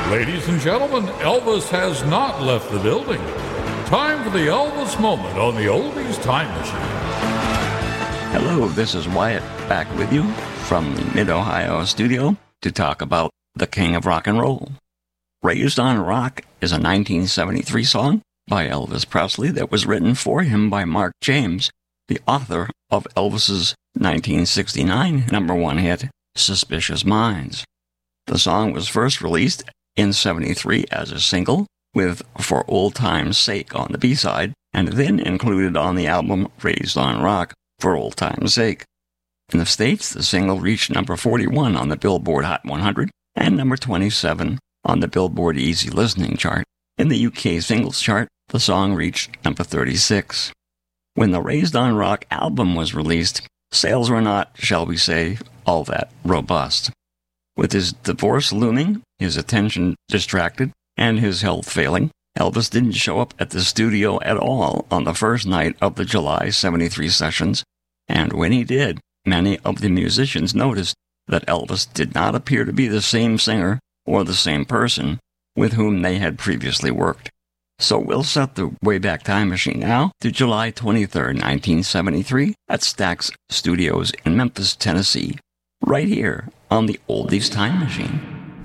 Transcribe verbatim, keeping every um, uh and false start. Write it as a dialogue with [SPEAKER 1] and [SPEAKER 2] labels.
[SPEAKER 1] Ladies and gentlemen, Elvis has not left the building. Time for the Elvis moment on the Oldies Time Machine.
[SPEAKER 2] Hello, this is Wyatt back with you from the Mid-Ohio studio to talk about the King of Rock and Roll. Raised on Rock is a nineteen seventy-three song by Elvis Presley that was written for him by Mark James, the author of Elvis's nineteen sixty-nine number one hit, Suspicious Minds. The song was first released in seventy-three as a single, with For Old Time's Sake on the B-side, and then included on the album Raised on Rock, For Old Time's Sake. In the States, the single reached number forty-one on the Billboard Hot one hundred and number twenty-seven on the Billboard Easy Listening chart. In the U K singles chart, the song reached number thirty-six. When the Raised on Rock album was released, sales were not, shall we say, all that robust. With his divorce looming, his attention distracted, and his health failing, Elvis didn't show up at the studio at all on the first night of the July seventy-three sessions, and when he did, many of the musicians noticed that Elvis did not appear to be the same singer or the same person with whom they had previously worked. So we'll set the Wayback Time Machine now to July twenty-third, nineteen seventy-three at Stax Studios in Memphis, Tennessee, right here on the Oldies Time Machine.